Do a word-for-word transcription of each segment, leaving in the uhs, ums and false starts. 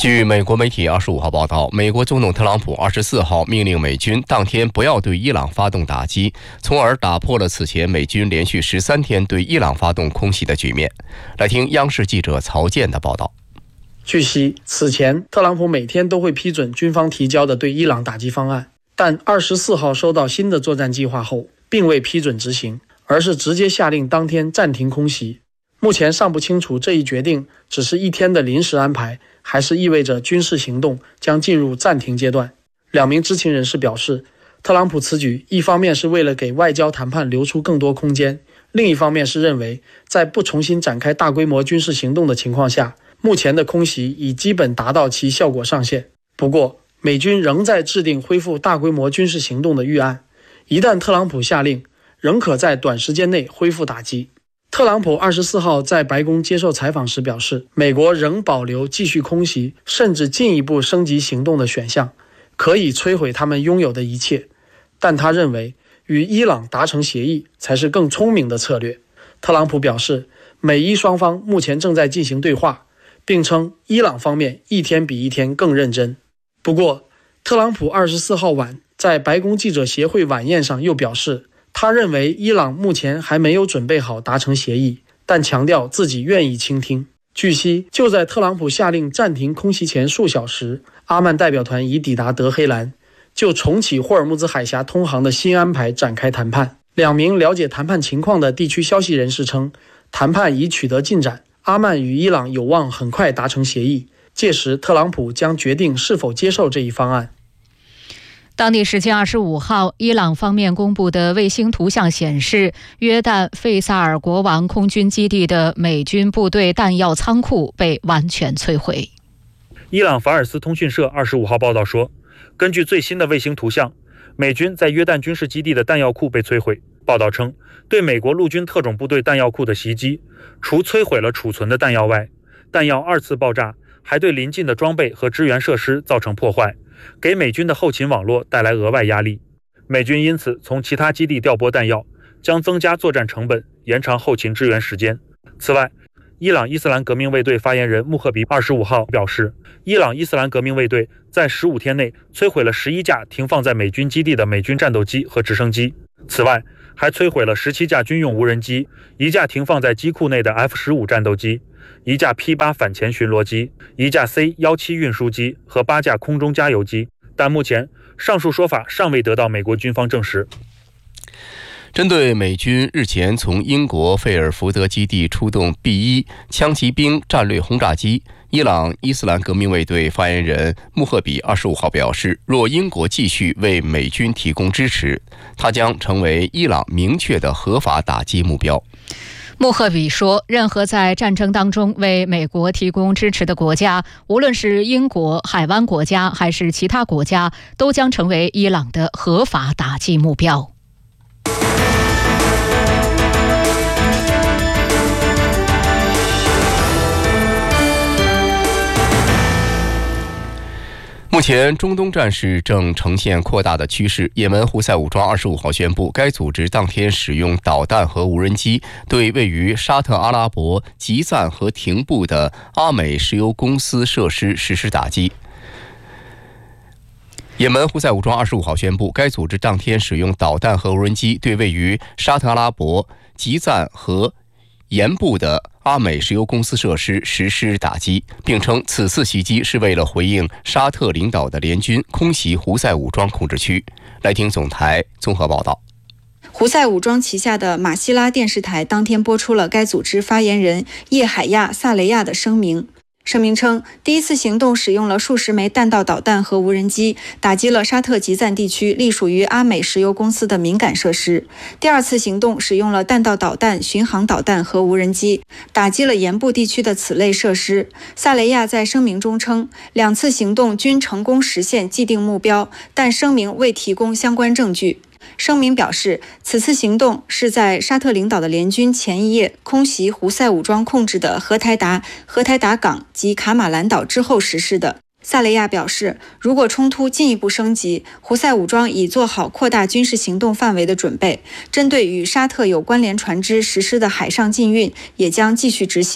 据美国媒体二十五号报道，美国总统特朗普二十四号命令美军当天不要对伊朗发动打击，从而打破了此前美军连续十三天对伊朗发动空袭的局面。来听央视记者曹健的报道。 据悉，此前特朗普每天都会批准军方提交的对伊朗打击方案，但二十四号收到新的作战计划后，并未批准执行，而是直接下令当天暂停空袭。目前尚不清楚这一决定只是一天的临时安排，还是意味着军事行动将进入暂停阶段。两名知情人士表示，特朗普此举一方面是为了给外交谈判留出更多空间，另一方面是认为在不重新展开大规模军事行动的情况下，目前的空袭已基本达到其效果上限。不过，美军仍在制定恢复大规模军事行动的预案，一旦特朗普下令，仍可在短时间内恢复打击。特朗普二十四号在白宫接受采访时表示，美国仍保留继续空袭甚至进一步升级行动的选项，可以摧毁他们拥有的一切，但他认为与伊朗达成协议才是更聪明的策略。特朗普表示，美伊双方目前正在进行对话，并称伊朗方面一天比一天更认真。不过，特朗普二十四号晚在白宫记者协会晚宴上又表示，他认为伊朗目前还没有准备好达成协议，但强调自己愿意倾听。据悉，就在特朗普下令暂停空袭前数小时，阿曼代表团已抵达德黑兰，就重启霍尔木兹海峡通航的新安排展开谈判。两名了解谈判情况的地区消息人士称，谈判已取得进展，阿曼与伊朗有望很快达成协议，届时特朗普将决定是否接受这一方案。 当地时间二十五号，伊朗方面公布的卫星图像显示，约旦费萨尔国王空军基地的美军部队弹药仓库被完全摧毁。 伊朗法尔斯通讯社二十五号报道说，根据最新的卫星图像，美军在约旦军事基地的弹药库被摧毁。报道称，对美国陆军特种部队弹药库的袭击，除摧毁了储存的弹药外，弹药二次爆炸还对邻近的装备和支援设施造成破坏，给美军的后勤网络带来额外压力。美军因此从其他基地调拨弹药，将增加作战成本，延长后勤支援时间。此外，伊朗伊斯兰革命卫队发言人穆赫比二十五号表示，伊朗伊斯兰革命卫队在十五天内摧毁了十一架停放在美军基地的美军战斗机和直升机，此外还摧毁了十七架军用无人机，一架停放在机库内的 F 十五 战斗机，一架 P 八 反潜巡逻机，一架 C 十七 运输机和八架空中加油机，但目前上述说法尚未得到美国军方证实。 针对美军日前从英国费尔福德基地出动 B 一 枪骑兵战略轰炸机，伊朗伊斯兰革命卫队发言人穆赫比二十五号表示，若英国继续为美军提供支持，它将成为伊朗明确的合法打击目标。 穆赫比说，任何在战争当中为美国提供支持的国家，无论是英国、海湾国家还是其他国家，都将成为伊朗的合法打击目标。 目前，中东战事正呈现扩大的趋势。也门胡塞武装二十五号宣布，该组织当天使用导弹和无人机对位于沙特阿拉伯吉赞和廷布的阿美石油公司设施实施打击。也门胡塞武装二十五号宣布，该组织当天使用导弹和无人机对位于沙特阿拉伯吉赞和盐布的阿美石油公司设施实施打击，并称此次袭击是为了回应沙特领导的联军空袭胡塞武装控制区。来听总台综合报道。 胡塞武装旗下的马希拉电视台当天播出了该组织发言人叶海亚·萨雷亚的声明。声明称，第一次行动使用了数十枚弹道导弹和无人机，打击了沙特吉赞地区隶属于阿美石油公司的敏感设施。第二次行动使用了弹道导弹、巡航导弹和无人机，打击了盐布地区的此类设施。萨雷亚在声明中称，两次行动均成功实现既定目标，但声明未提供相关证据。声明表示，此次行动是在沙特领导的联军前一夜空袭胡塞武装控制的荷台达、荷台达港及卡马兰岛之后实施的。萨雷亚表示，如果冲突进一步升级，胡塞武装已做好扩大军事行动范围的准备，针对与沙特有关联船只实施的海上禁运也将继续执行。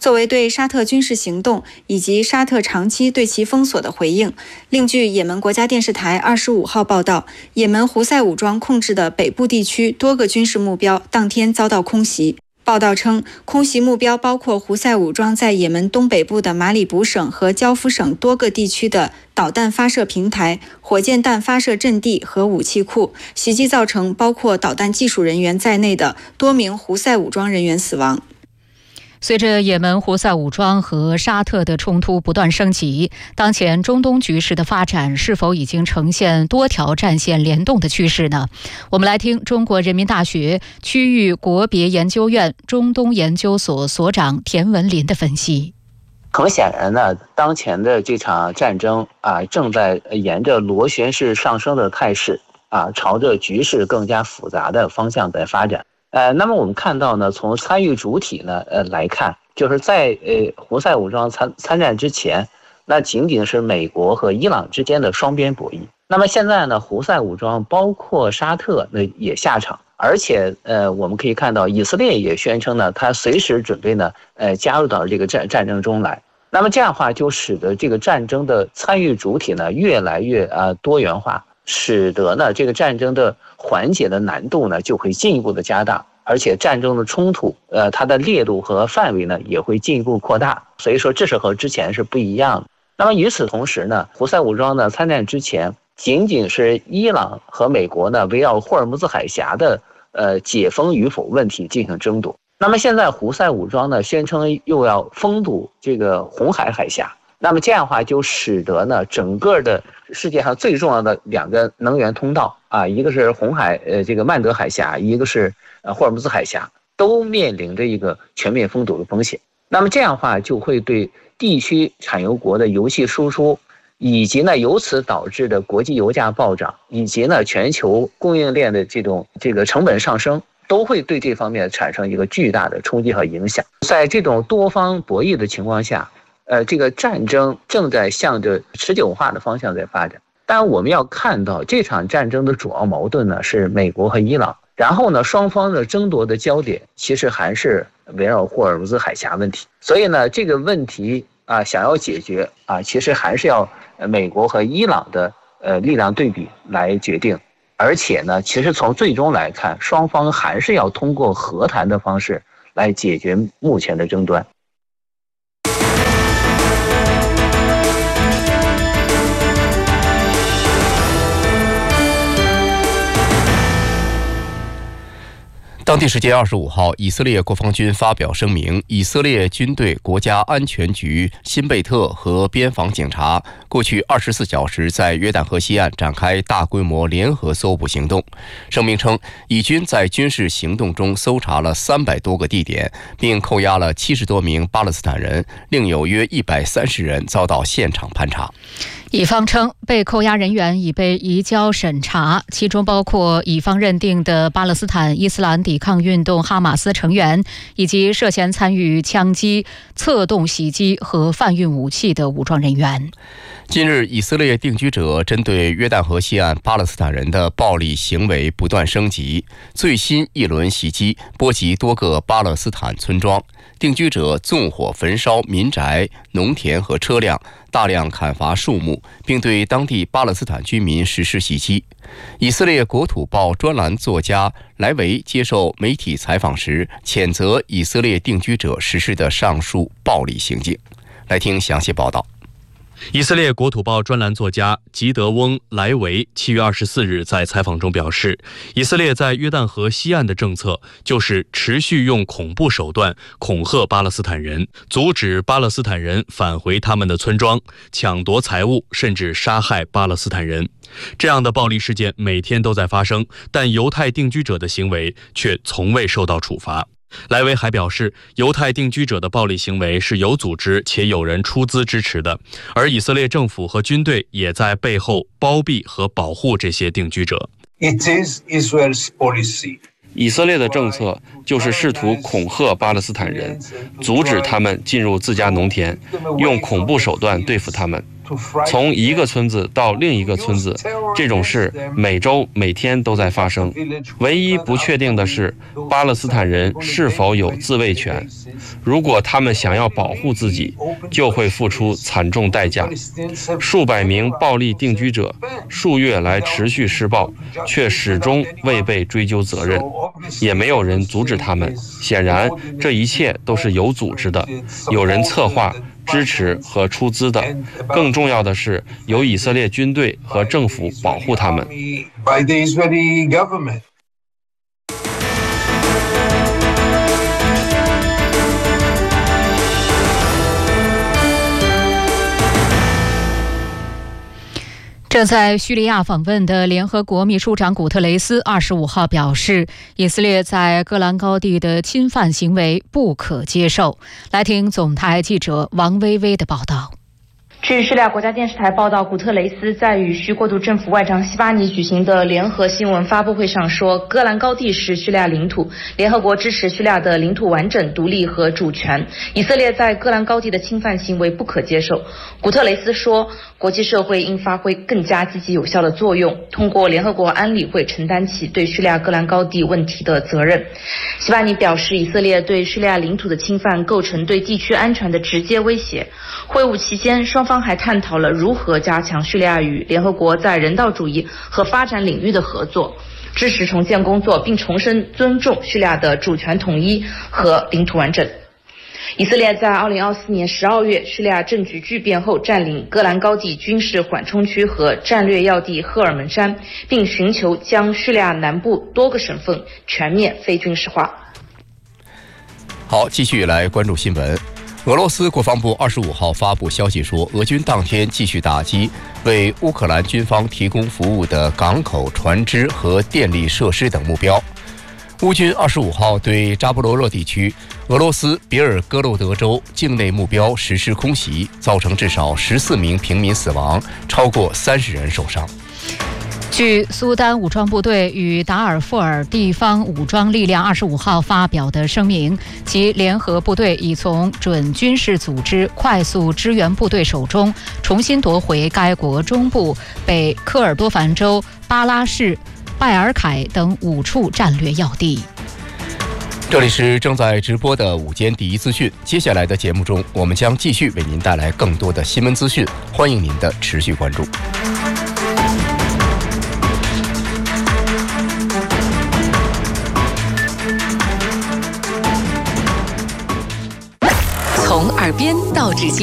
作为对沙特军事行动以及沙特长期对其封锁的回应，另据也门国家电视台二十五号报道，也门胡塞武装控制的北部地区多个军事目标当天遭到空袭。报道称，空袭目标包括胡塞武装在也门东北部的马里卜省和焦夫省多个地区的导弹发射平台、火箭弹发射阵地和武器库，袭击造成包括导弹技术人员在内的多名胡塞武装人员死亡。 随着也门胡塞武装和沙特的冲突不断升级，当前中东局势的发展是否已经呈现多条战线联动的趋势呢？我们来听中国人民大学区域国别研究院中东研究所所长田文林的分析。 很显然呢，当前的这场战争啊，正在沿着螺旋式上升的态势啊，朝着局势更加复杂的方向在发展。呃，那么我们看到呢，从参与主体呢，呃来看，就是在呃胡塞武装参参战之前，那仅仅是美国和伊朗之间的双边博弈。那么现在呢，胡塞武装包括沙特呢也下场，而且呃我们可以看到，以色列也宣称呢，他随时准备呢，呃加入到这个战战争中来。那么这样的话，就使得这个战争的参与主体呢越来越啊、呃、多元化。使得呢这个战争的缓解的难度呢就会进一步的加大，而且战争的冲突呃它的烈度和范围呢也会进一步扩大，所以说这是和之前是不一样的。那么与此同时呢，胡塞武装呢参战之前，仅仅是伊朗和美国呢围绕霍尔木兹海峡的呃解封与否问题进行争夺。那么现在胡塞武装呢宣称又要封堵这个红海海峡。那么这样的话，就使得呢，整个的世界上最重要的两个能源通道啊，一个是红海，呃，这个曼德海峡，一个是呃霍尔木兹海峡，都面临着一个全面封堵的风险。那么这样的话，就会对地区产油国的油气输出，以及呢由此导致的国际油价暴涨，以及呢全球供应链的这种这个成本上升，都会对这方面产生一个巨大的冲击和影响。在这种多方博弈的情况下，呃，这个战争正在向着持久化的方向在发展。但我们要看到，这场战争的主要矛盾呢是美国和伊朗，然后呢，双方的争夺的焦点其实还是围绕霍尔木兹海峡问题。所以呢，这个问题啊，想要解决啊，其实还是要美国和伊朗的呃力量对比来决定。而且呢，其实从最终来看，双方还是要通过和谈的方式来解决目前的争端。 当地时间二十五号，以色列国防军发表声明，以色列军队国家安全局、辛贝特和边防警察过去二十四小时在约旦河西岸展开大规模联合搜捕行动。声明称，以军在军事行动中搜查了三百多个地点，并扣押了七十多名巴勒斯坦人，另有约一百三十人遭到现场盘查。 以方称，被扣押人员已被移交审查，其中包括以方认定的巴勒斯坦伊斯兰抵抗运动哈马斯成员，以及涉嫌参与枪击、策动袭击和贩运武器的武装人员。 近日，以色列定居者针对约旦河西岸巴勒斯坦人的暴力行为不断升级，最新一轮袭击波及多个巴勒斯坦村庄，定居者纵火焚烧民宅、农田和车辆，大量砍伐树木，并对当地巴勒斯坦居民实施袭击。以色列国土报专栏作家莱维接受媒体采访时，谴责以色列定居者实施的上述暴力行径。来听详细报道。 以色列国土报专栏作家吉德翁·莱维七月二十四日在采访中表示，以色列在约旦河西岸的政策就是持续用恐怖手段恐吓巴勒斯坦人，阻止巴勒斯坦人返回他们的村庄，抢夺财物，甚至杀害巴勒斯坦人。这样的暴力事件每天都在发生，但犹太定居者的行为却从未受到处罚。莱维还表示，犹太定居者的暴力行为是有组织且有人出资支持的，而以色列政府和军队也在背后包庇和保护这些定居者。 It is Israel's policy. 以色列的政策就是试图恐吓巴勒斯坦人，阻止他们进入自家农田，用恐怖手段对付他们。 从一个村子到另一个村子，这种事每周每天都在发生。唯一不确定的是，巴勒斯坦人是否有自卫权。如果他们想要保护自己，就会付出惨重代价。数百名暴力定居者数月来持续施暴，却始终未被追究责任，也没有人阻止他们。显然，这一切都是有组织的，有人策划、支持和出资的。更重要的是，有以色列军队和政府保护他们。 正在叙利亚访问的联合国秘书长古特雷斯二十五号表示，以色列在戈兰高地的侵犯行为不可接受。来听总台记者王薇薇的报道。 据叙利亚国家电视台报道，古特雷斯在与叙过渡政府外长西巴尼举行的联合新闻发布会上说，戈兰高地是叙利亚领土，联合国支持叙利亚的领土完整、独立和主权。以色列在戈兰高地的侵犯行为不可接受。古特雷斯说，国际社会应发挥更加积极有效的作用，通过联合国安理会承担起对叙利亚戈兰高地问题的责任。西巴尼表示，以色列对叙利亚领土的侵犯构成对地区安全的直接威胁。会晤期间，双方还探讨了如何加强叙利亚与联合国在人道主义和发展领域的合作，支持重建工作，并重申尊重叙利亚的主权统一和领土完整。以色列在二零二四年十二月叙利亚政局巨变后，占领戈兰高地军事缓冲区和战略要地赫尔蒙山，并寻求将叙利亚南部多个省份全面非军事化。 好，继续来关注新闻。俄罗斯国防部二十五号发布消息说，俄军当天继续打击为乌克兰军方提供服务的港口、船只和电力设施等目标。乌军二十五号对扎波罗热地区俄罗斯别尔哥罗德州境内目标实施空袭，造成至少十四名平民死亡，超过三十人受伤。 据苏丹武装部队与达尔富尔地方武装力量二十五号发表的声明，其联合部队已从准军事组织快速支援部队手中重新夺回该国中部北科尔多凡州巴拉市、拜尔凯等五处战略要地。 这里是正在直播的午间第一资讯，接下来的节目中，我们将继续为您带来更多的新闻资讯，欢迎您的持续关注。 从耳边到指尖。